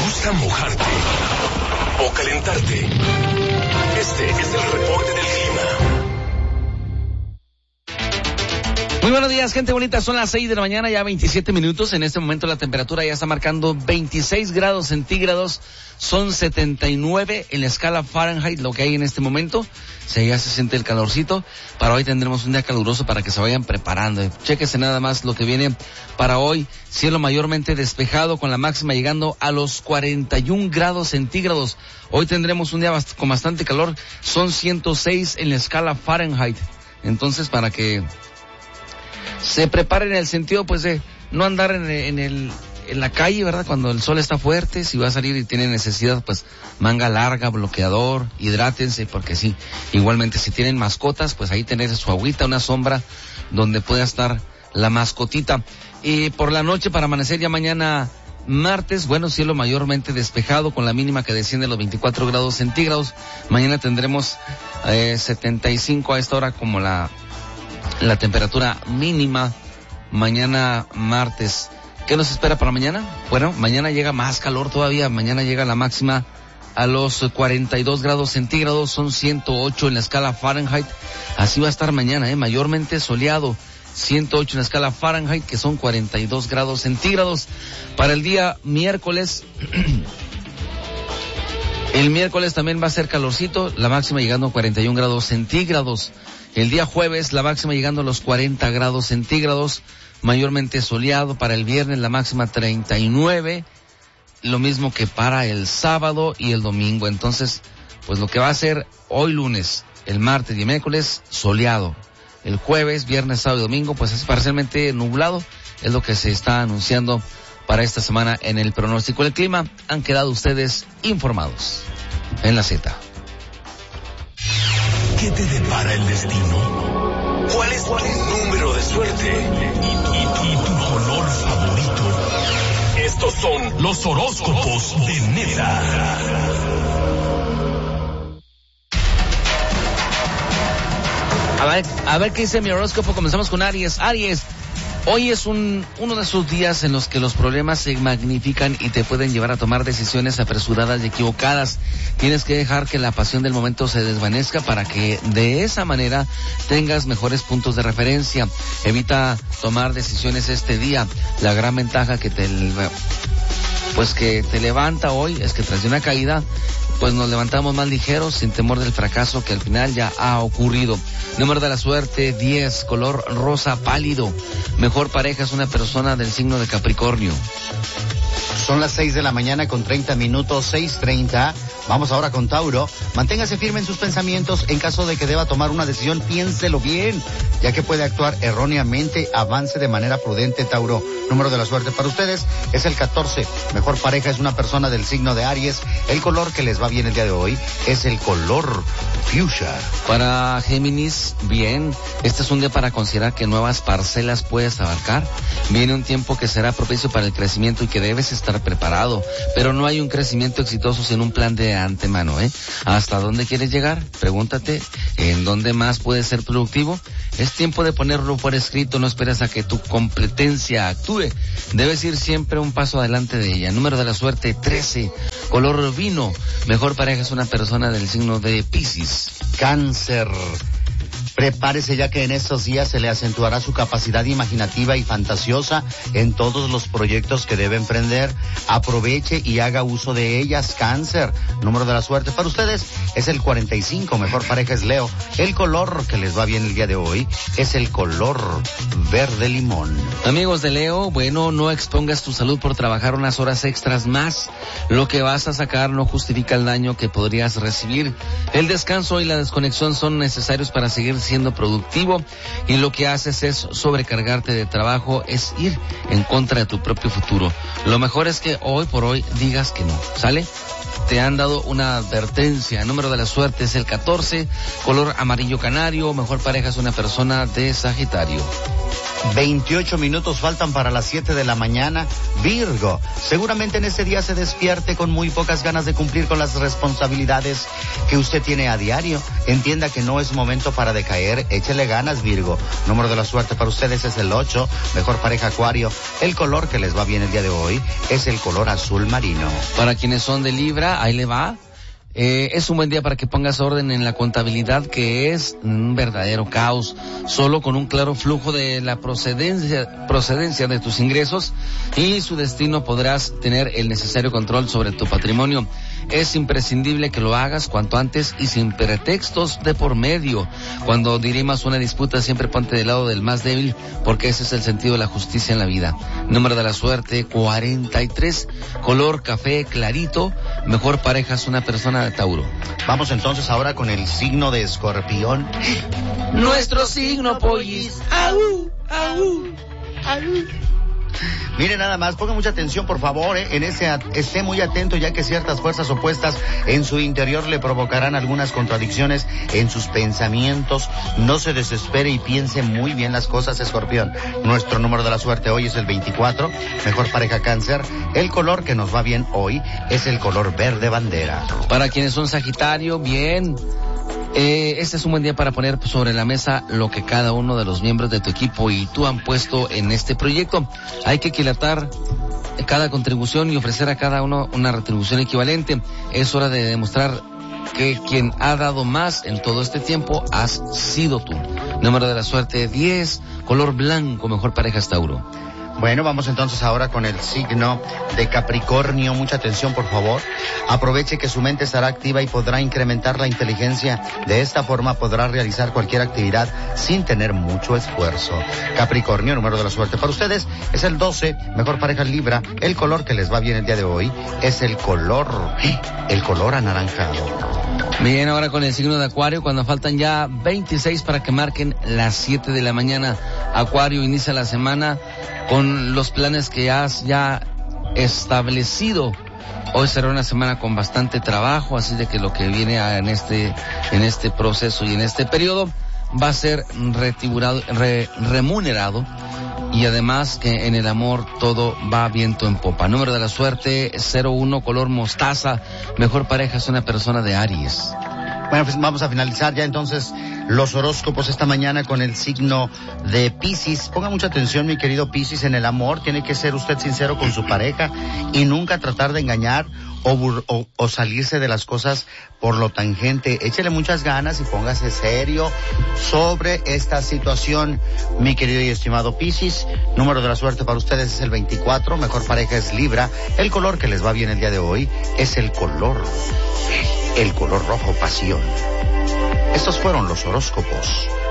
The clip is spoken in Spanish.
gusta mojarte o calentarte? Este es el reporte del clima. Muy buenos días, gente bonita. Son las 6 de la mañana, ya 27 minutos. En este momento la temperatura ya está marcando 26 grados centígrados. Son 79 en la escala Fahrenheit, lo que hay en este momento. Ya se siente el calorcito. Para hoy tendremos un día caluroso para que se vayan preparando. Chéquese nada más lo que viene para hoy. Cielo mayormente despejado con la máxima llegando a los 41 grados centígrados. Hoy tendremos un día con bastante calor. Son 106 en la escala Fahrenheit. Entonces, para que se preparen en el sentido, pues, de no andar en la calle, ¿verdad? Cuando el sol está fuerte, si va a salir y tiene necesidad, pues, manga larga, bloqueador, hidrátense, porque sí, igualmente, si tienen mascotas, pues ahí tener su agüita, una sombra donde pueda estar la mascotita. Y por la noche, para amanecer ya mañana martes, bueno, cielo mayormente despejado con la mínima que desciende a los 24 grados centígrados. Mañana tendremos 75 a esta hora como la temperatura mínima, mañana martes. ¿Qué nos espera para mañana? Bueno, mañana llega más calor todavía, mañana llega la máxima a los 42 grados centígrados, son 108 en la escala Fahrenheit, así va a estar mañana, mayormente soleado, 108 en la escala Fahrenheit, que son 42 grados centígrados. Para el día miércoles, el miércoles también va a ser calorcito, la máxima llegando a 41 grados centígrados. El día jueves, la máxima llegando a los 40 grados centígrados, mayormente soleado. Para el viernes, la máxima 39, lo mismo que para el sábado y el domingo. Entonces, pues lo que va a ser hoy lunes, el martes y el miércoles, soleado. El jueves, viernes, sábado y domingo, pues es parcialmente nublado, es lo que se está anunciando para esta semana en el pronóstico del clima. Han quedado ustedes informados en la Z. ¿Qué te depara el destino? ¿Cuál es tu número de suerte? ¿Y tu color favorito? Estos son los horóscopos de Neta. A ver qué dice mi horóscopo. Comenzamos con Aries. Aries, hoy es uno de esos días en los que los problemas se magnifican y te pueden llevar a tomar decisiones apresuradas y equivocadas. Tienes que dejar que la pasión del momento se desvanezca para que de esa manera tengas mejores puntos de referencia. Evita tomar decisiones este día. La gran ventaja que te levanta hoy es que tras de una caída, pues nos levantamos más ligeros, sin temor del fracaso que al final ya ha ocurrido. Número de la suerte, 10, color rosa pálido. Mejor pareja es una persona del signo de Capricornio. Son las 6 de la mañana con 30 minutos, 6:30. Vamos ahora con Tauro. Manténgase firme en sus pensamientos. En caso de que deba tomar una decisión, piénselo bien, ya que puede actuar erróneamente. Avance de manera prudente, Tauro. Número de la suerte para ustedes es el 14. Mejor pareja es una persona del signo de Aries. El color que les va bien el día de hoy es el color fuchsia. Para Géminis, bien. Este es un día para considerar que nuevas parcelas puedes abarcar. Viene un tiempo que será propicio para el crecimiento y que debes estar preparado. Pero no hay un crecimiento exitoso sin un plan de antemano, ¿Hasta dónde quieres llegar? Pregúntate, ¿en dónde más puedes ser productivo? Es tiempo de ponerlo por escrito, no esperes a que tu competencia actúe. Debes ir siempre un paso adelante de ella. Número de la suerte, 13, color vino. Mejor pareja es una persona del signo de Piscis. Cáncer. Prepárese, ya que en estos días se le acentuará su capacidad imaginativa y fantasiosa en todos los proyectos que debe emprender. Aproveche y haga uso de ellas, Cáncer. Número de la suerte para ustedes es el 45. Mejor pareja es Leo. El color que les va bien el día de hoy es el color verde limón. Amigos de Leo, bueno, no expongas tu salud por trabajar unas horas extras más. Lo que vas a sacar no justifica el daño que podrías recibir. El descanso y la desconexión son necesarios para seguir siendo productivo, y lo que haces es sobrecargarte de trabajo, es ir en contra de tu propio futuro. Lo mejor es que hoy por hoy digas que no, ¿sale? Te han dado una advertencia. El número de la suerte es el 14, color amarillo canario. Mejor pareja es una persona de Sagitario. 28 minutos faltan para las 7 de la mañana. Virgo, seguramente en este día se despierte con muy pocas ganas de cumplir con las responsabilidades que usted tiene a diario. Entienda que no es momento para decaer. Échele ganas, Virgo. Número de la suerte para ustedes es el 8. Mejor pareja, Acuario. El color que les va bien el día de hoy es el color azul marino. Para quienes son de Libra, ahí le va. Es un buen día para que pongas orden en la contabilidad, que es un verdadero caos. Solo con un claro flujo de la procedencia de tus ingresos y su destino podrás tener el necesario control sobre tu patrimonio. Es imprescindible que lo hagas cuanto antes y sin pretextos de por medio. Cuando dirimas una disputa, siempre ponte del lado del más débil, porque ese es el sentido de la justicia en la vida. Número de la suerte 43, color café clarito. Mejor pareja es una persona de Tauro. Vamos entonces ahora con el signo de Escorpión. Nuestro signo, pollis. ¡Au! ¡Au! ¡Au! Mire nada más, ponga mucha atención por favor, esté muy atento, ya que ciertas fuerzas opuestas en su interior le provocarán algunas contradicciones en sus pensamientos. No se desespere y piense muy bien las cosas, Escorpión. Nuestro número de la suerte hoy es el 24, mejor pareja, Cáncer. El color que nos va bien hoy es el color verde bandera. Para quienes son Sagitario, bien. Este es un buen día para poner sobre la mesa lo que cada uno de los miembros de tu equipo y tú han puesto en este proyecto. Hay que equilatar cada contribución y ofrecer a cada uno una retribución equivalente. Es hora de demostrar que quien ha dado más en todo este tiempo has sido tú. Número de la suerte 10, color blanco, mejor pareja es Tauro. Bueno, vamos entonces ahora con el signo de Capricornio. Mucha atención, por favor. Aproveche que su mente estará activa y podrá incrementar la inteligencia. De esta forma podrá realizar cualquier actividad sin tener mucho esfuerzo. Capricornio, número de la suerte para ustedes es el 12. Mejor pareja, Libra. El color que les va bien el día de hoy es el color anaranjado. Bien, ahora con el signo de Acuario, cuando faltan ya 26 para que marquen las 7 de la mañana. Acuario inicia la semana con los planes que has ya establecido. Hoy será una semana con bastante trabajo, así de que lo que viene en este proceso y en este periodo va a ser remunerado, y además que en el amor todo va viento en popa. Número de la suerte 01, color mostaza. Mejor pareja es una persona de Aries. Bueno, pues vamos a finalizar ya entonces los horóscopos esta mañana con el signo de Piscis. Ponga mucha atención, mi querido Piscis, en el amor. Tiene que ser usted sincero con su pareja y nunca tratar de engañar o salirse de las cosas por lo tangente. Échele muchas ganas y póngase serio sobre esta situación, mi querido y estimado Piscis. Número de la suerte para ustedes es el 24. Mejor pareja es Libra. El color que les va bien el día de hoy es el color rojo pasión. Estos fueron los horóscopos